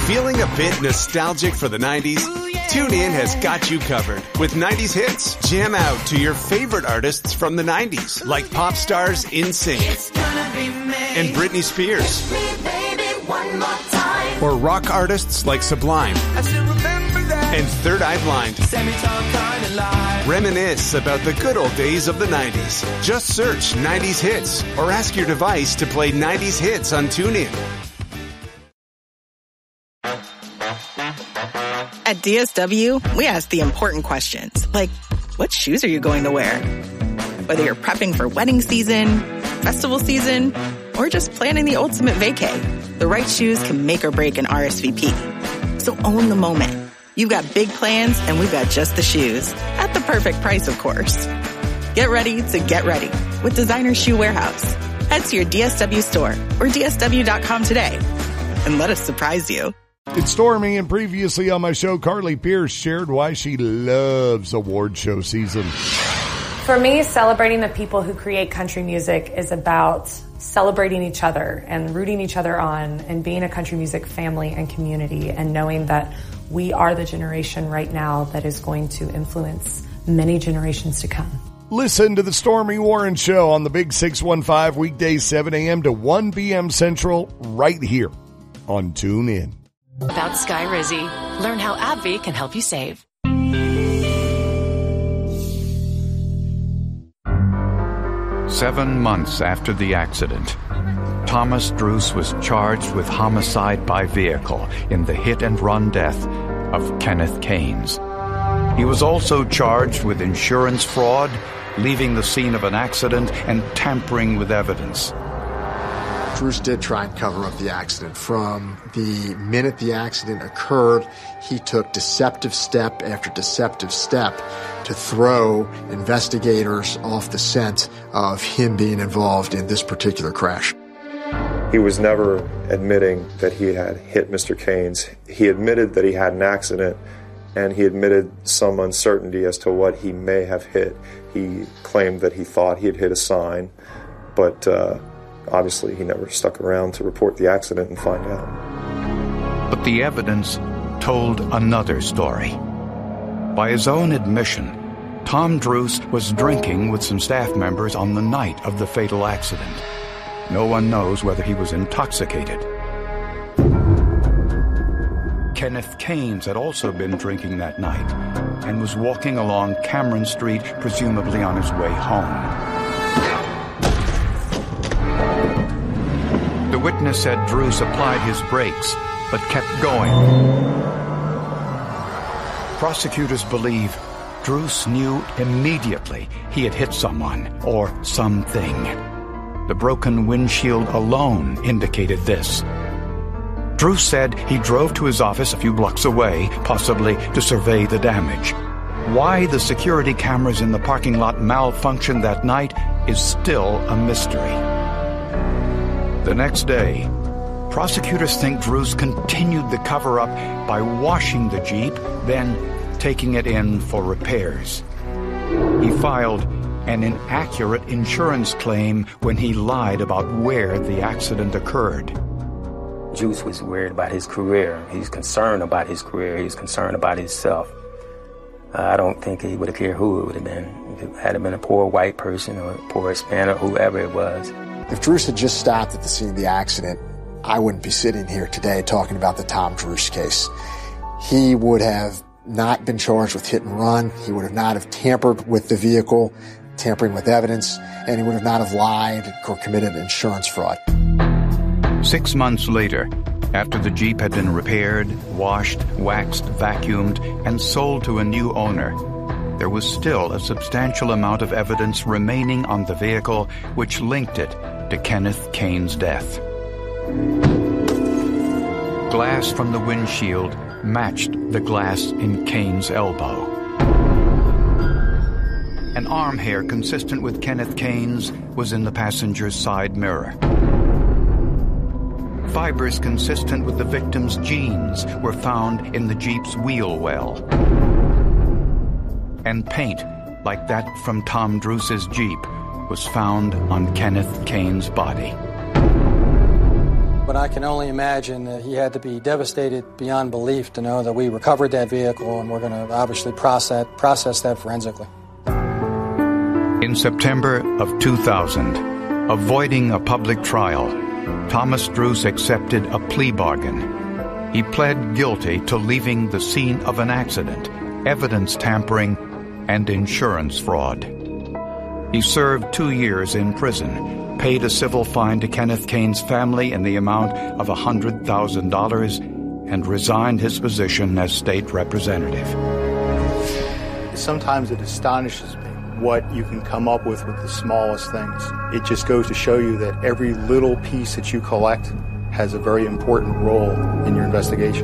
Feeling a bit nostalgic for the 90s? TuneIn has got you covered with 90s hits. Jam out to your favorite artists from the 90s, like pop stars NSYNC and Britney Spears. Or rock artists like Sublime and Third Eye Blind. Reminisce about the good old days of the 90s. Just search 90s hits or ask your device to play 90s hits on TuneIn. At DSW, we ask the important questions, like, what shoes are you going to wear? Whether you're prepping for wedding season, festival season, or just planning the ultimate vacay, the right shoes can make or break an RSVP. So own the moment. You've got big plans, and we've got just the shoes. At the perfect price, of course. Get ready to get ready with Designer Shoe Warehouse. Head to your DSW store or DSW.com today and let us surprise you. It's Stormy, and previously on my show, Carly Pierce shared why she loves award show season. For me, celebrating the people who create country music is about celebrating each other and rooting each other on and being a country music family and community and knowing that we are the generation right now that is going to influence many generations to come. Listen to the Stormy Warren Show on the Big 615 weekdays 7 a.m. to 1 p.m. Central right here on TuneIn. About Skyrizi. Learn how AbbVie can help you save. 7 months after the accident, Thomas Druce was charged with homicide by vehicle in the hit-and-run death of Kenneth Kanes. He was also charged with insurance fraud, leaving the scene of an accident, and tampering with evidence. Druce did try and cover up the accident. From the minute the accident occurred, he took deceptive step after deceptive step to throw investigators off the scent of him being involved in this particular crash. He was never admitting that he had hit Mr. Kanes. He admitted that he had an accident, and he admitted some uncertainty as to what he may have hit. He claimed that he thought he had hit a sign, but obviously he never stuck around to report the accident and find out. But the evidence told another story. By his own admission, Tom Druce was drinking with some staff members on the night of the fatal accident. No one knows whether he was intoxicated. Kenneth Kanes had also been drinking that night and was walking along Cameron Street, presumably on his way home. The witness said Druce applied his brakes, but kept going. Prosecutors believe Druce knew immediately he had hit someone or something. The broken windshield alone indicated this. Druce said he drove to his office a few blocks away, possibly to survey the damage. Why the security cameras in the parking lot malfunctioned that night is still a mystery. The next day, prosecutors think Druce continued the cover-up by washing the Jeep, then taking it in for repairs. He filed an inaccurate insurance claim when he lied about where the accident occurred. Druce was worried about his career. He's concerned about his career. He's concerned about himself. I don't think he would have cared who it would have been. If it had been a poor white person or a poor Hispanic, whoever it was. If Druce had just stopped at the scene of the accident, I wouldn't be sitting here today talking about the Tom Druce case. He would have not been charged with hit and run. He would have not have tampered with the vehicle, tampering with evidence, and he would have not have lied or committed insurance fraud. 6 months later, after the Jeep had been repaired, washed, waxed, vacuumed, and sold to a new owner, there was still a substantial amount of evidence remaining on the vehicle which linked it to Kenneth Kane's death. Glass from the windshield matched the glass in Kane's elbow. An arm hair consistent with Kenneth Kane's was in the passenger's side mirror. Fibers consistent with the victim's genes were found in the Jeep's wheel well. And paint, like that from Tom Druce's Jeep, was found on Kenneth Kane's body. But I can only imagine that he had to be devastated beyond belief to know that we recovered that vehicle and we're going to obviously process that forensically. In September of 2000, avoiding a public trial, Thomas Druce accepted a plea bargain. He pled guilty to leaving the scene of an accident, evidence tampering, and insurance fraud. He served 2 years in prison, paid a civil fine to Kenneth Kane's family in the amount of $100,000, and resigned his position as state representative. Sometimes it astonishes me what you can come up with the smallest things. It just goes to show you that every little piece that you collect has a very important role in your investigation.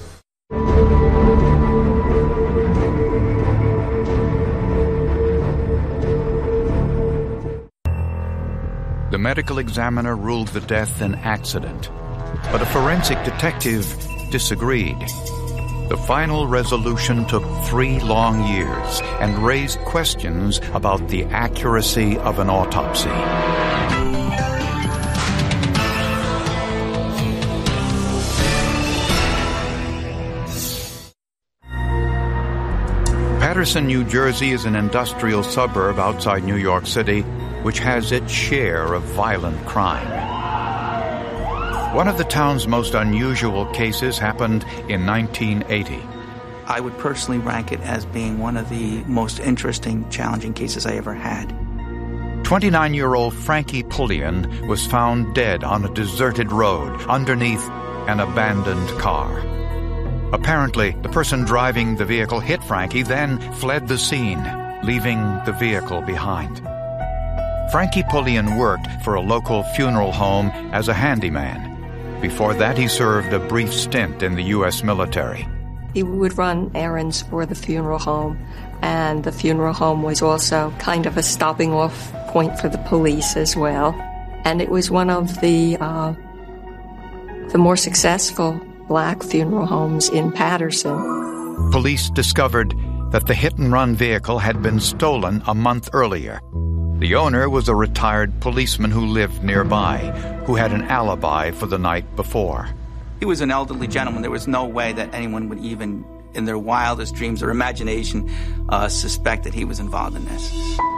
The medical examiner ruled the death an accident, but a forensic detective disagreed. The final resolution took 3 long years and raised questions about the accuracy of an autopsy. Paterson, New Jersey is an industrial suburb outside New York City, which has its share of violent crime. One of the town's most unusual cases happened in 1980. I would personally rank it as being one of the most interesting, challenging cases I ever had. 29-year-old Frankie Pullian was found dead on a deserted road underneath an abandoned car. Apparently, the person driving the vehicle hit Frankie, then fled the scene, leaving the vehicle behind. Frankie Pullian worked for a local funeral home as a handyman. Before that, he served a brief stint in the U.S. military. He would run errands for the funeral home, and the funeral home was also kind of a stopping off point for the police as well. And it was one of the more successful black funeral homes in Paterson. Police discovered that the hit-and-run vehicle had been stolen a month earlier. The owner was a retired policeman who lived nearby, who had an alibi for the night before. He was an elderly gentleman. There was no way that anyone would even, in their wildest dreams or imagination, suspect that he was involved in this.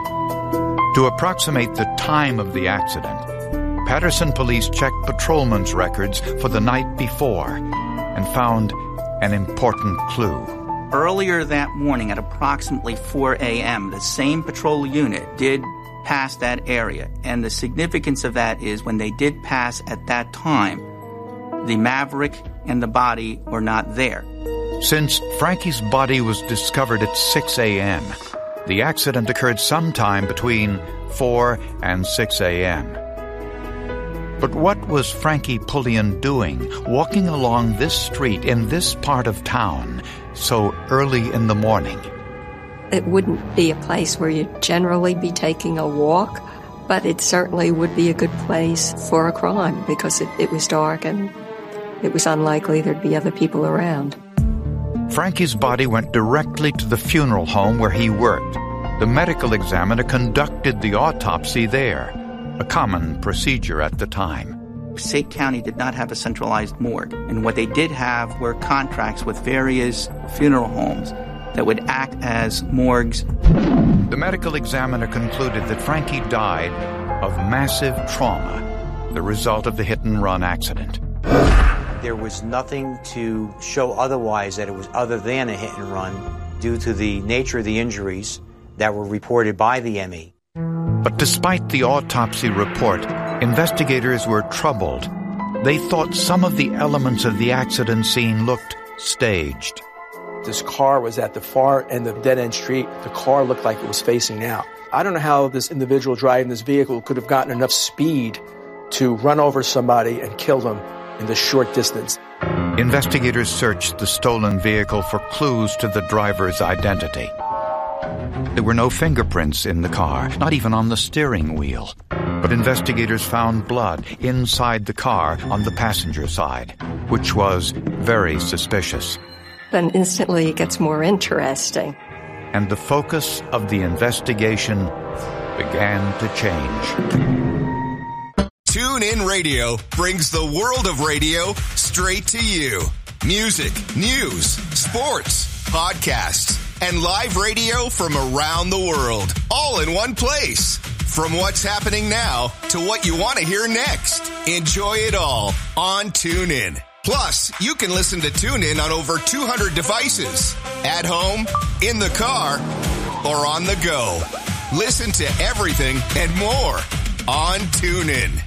To approximate the time of the accident, Paterson police checked patrolman's records for the night before and found an important clue. Earlier that morning at approximately 4 a.m., the same patrol unit did pass that area. And the significance of that is when they did pass at that time, the Maverick and the body were not there. Since Frankie's body was discovered at 6 a.m., the accident occurred sometime between 4 and 6 a.m. But what was Frankie Pullian doing, walking along this street in this part of town so early in the morning? It wouldn't be a place where you'd generally be taking a walk, but it certainly would be a good place for a crime because it was dark and it was unlikely there'd be other people around. Frankie's body went directly to the funeral home where he worked. The medical examiner conducted the autopsy there, a common procedure at the time. Passaic County did not have a centralized morgue, and what they did have were contracts with various funeral homes that would act as morgues. The medical examiner concluded that Frankie died of massive trauma, the result of the hit-and-run accident. There was nothing to show otherwise that it was other than a hit-and-run due to the nature of the injuries that were reported by the ME. But despite the autopsy report, investigators were troubled. They thought some of the elements of the accident scene looked staged. This car was at the far end of dead-end street. The car looked like it was facing out. I don't know how this individual driving this vehicle could have gotten enough speed to run over somebody and kill them in this short distance. Investigators searched the stolen vehicle for clues to the driver's identity. There were no fingerprints in the car, not even on the steering wheel. But investigators found blood inside the car on the passenger side, which was very suspicious. Then instantly it gets more interesting. And the focus of the investigation began to change. TuneIn Radio brings the world of radio straight to you. Music, news, sports, podcasts, and live radio from around the world, all in one place. From what's happening now to what you want to hear next. Enjoy it all on TuneIn. Plus, you can listen to TuneIn on over 200 devices. At home, in the car, or on the go. Listen to everything and more on TuneIn.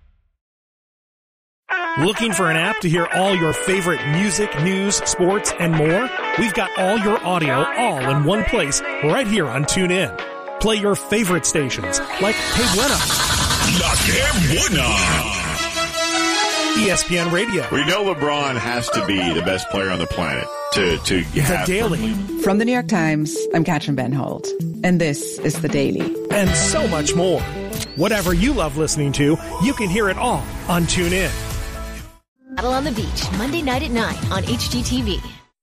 Looking for an app to hear all your favorite music, news, sports, and more? We've got all your audio all in one place right here on TuneIn. Play your favorite stations like Que Buena, La Que Buena, ESPN Radio. We know LeBron has to be the best player on the planet to The Daily. From the New York Times, I'm Katrin Benholt, and this is The Daily. And so much more. Whatever you love listening to, you can hear it all on TuneIn. Battle on the Beach, Monday night at 9 on HGTV.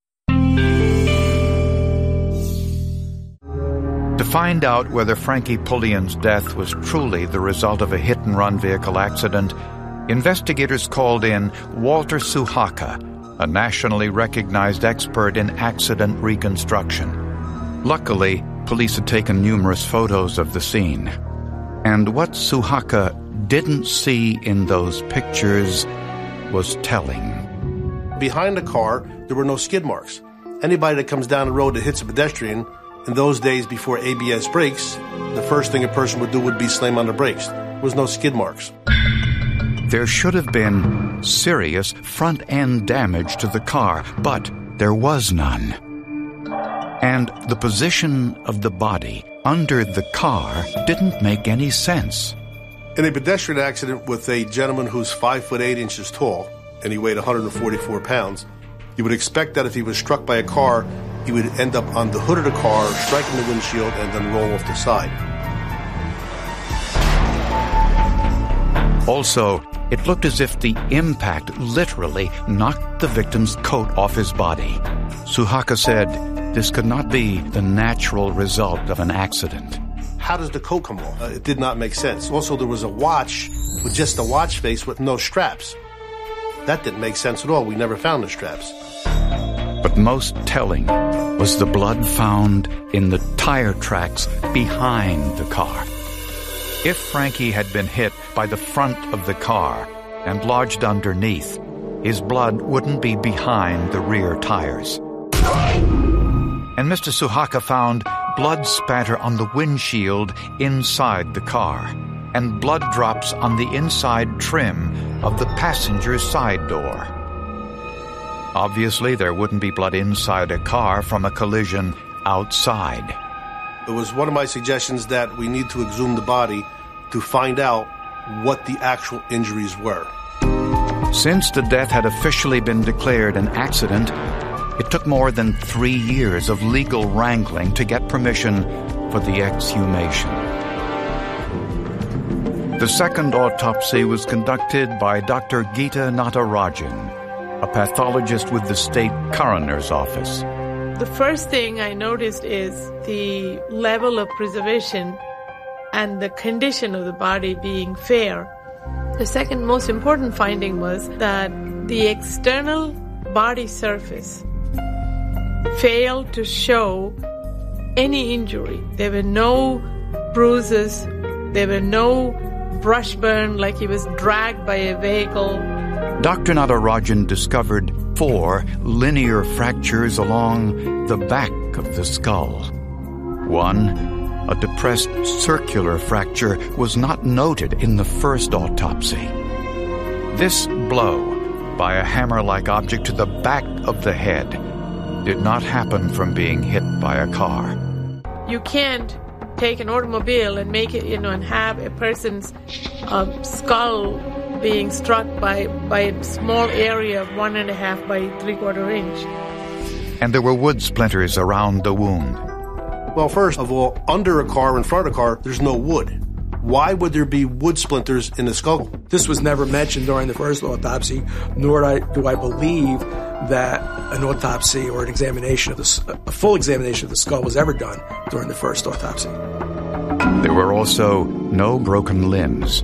To find out whether Frankie Pullian's death was truly the result of a hit-and-run vehicle accident, investigators called in Walter Suhaka, a nationally recognized expert in accident reconstruction. Luckily, police had taken numerous photos of the scene. And what Suhaka didn't see in those pictures was telling. Behind the car, there were no skid marks. Anybody that comes down the road that hits a pedestrian, in those days before ABS brakes, the first thing a person would do would be slam on the brakes. There was no skid marks. There should have been serious front-end damage to the car, but there was none. And the position of the body under the car didn't make any sense. In a pedestrian accident with a gentleman who's 5'8" tall, and he weighed 144 pounds, you would expect that if he was struck by a car, he would end up on the hood of the car, striking the windshield, and then roll off the side. Also, it looked as if the impact literally knocked the victim's coat off his body. Suhaka said this could not be the natural result of an accident. How does the coat come off? It did not make sense. Also, there was a watch with just a watch face with no straps. That didn't make sense at all. We never found the straps. But most telling was the blood found in the tire tracks behind the car. If Frankie had been hit by the front of the car and lodged underneath, his blood wouldn't be behind the rear tires. And Mr. Suhaka found blood spatter on the windshield inside the car and blood drops on the inside trim of the passenger's side door. Obviously, there wouldn't be blood inside a car from a collision outside. It was one of my suggestions that we need to exhume the body to find out what the actual injuries were. Since the death had officially been declared an accident, it took more than 3 years of legal wrangling to get permission for the exhumation. The second autopsy was conducted by Dr. Geeta Natarajan, a pathologist with the state coroner's office. The first thing I noticed is the level of preservation and the condition of the body being fair. The second most important finding was that the external body surface failed to show any injury. There were no bruises, there were no brush burn like he was dragged by a vehicle. Dr. Natarajan discovered 4 linear fractures along the back of the skull. One, a depressed circular fracture, was not noted in the first autopsy. This blow by a hammer-like object to the back of the head did not happen from being hit by a car. You can't take an automobile and make it, and have a person's skull being struck by a small area of 1.5 by 3/4 inch. And there were wood splinters around the wound. Well, first of all, under a car, in front of a car, there's no wood. Why would there be wood splinters in the skull? This was never mentioned during the first autopsy, nor do I believe that an autopsy or a full examination of the skull was ever done during the first autopsy. There were also no broken limbs.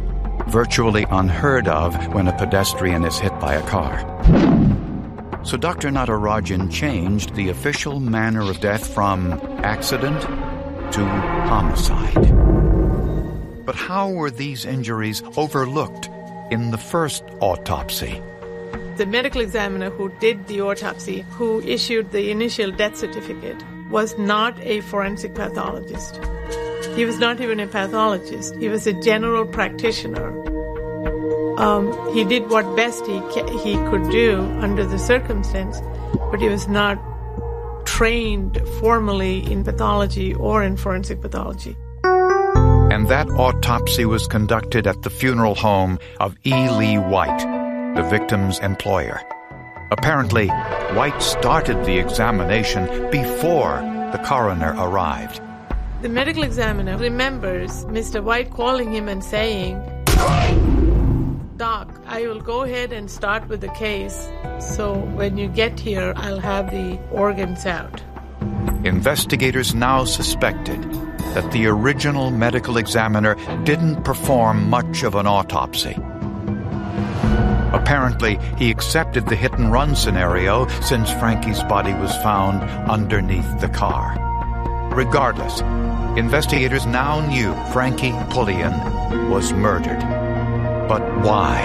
virtually unheard of when a pedestrian is hit by a car. So Dr. Natarajan changed the official manner of death from accident to homicide. But how were these injuries overlooked in the first autopsy? The medical examiner who did the autopsy, who issued the initial death certificate, was not a forensic pathologist. He was not even a pathologist. He was a general practitioner. He did what best he could do under the circumstance, but he was not trained formally in pathology or in forensic pathology. And that autopsy was conducted at the funeral home of E. Lee White, the victim's employer. Apparently, White started the examination before the coroner arrived. The medical examiner remembers Mr. White calling him and saying, "Doc, I will go ahead and start with the case, so when you get here, I'll have the organs out." Investigators now suspected that the original medical examiner didn't perform much of an autopsy. Apparently, he accepted the hit-and-run scenario since Frankie's body was found underneath the car. Regardless, investigators now knew Frankie Pullian was murdered. But why?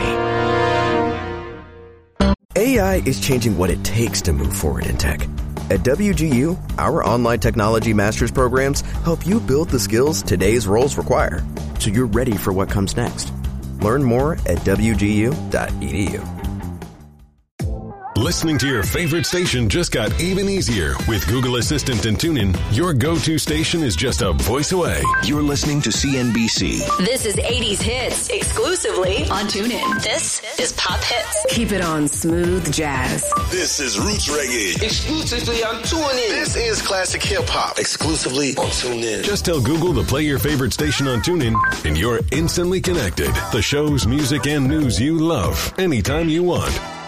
AI is changing what it takes to move forward in tech. At WGU, our online technology master's programs help you build the skills today's roles require, so you're ready for what comes next. Learn more at wgu.edu. Listening to your favorite station just got even easier. With Google Assistant and TuneIn, your go-to station is just a voice away. You're listening to CNBC. This is 80s Hits, exclusively on TuneIn. This is Pop Hits. Keep it on smooth jazz. This is Roots Reggae. Exclusively on TuneIn. This is Classic Hip Hop. Exclusively on TuneIn. Just tell Google to play your favorite station on TuneIn, and you're instantly connected. The shows, music, and news you love, anytime you want.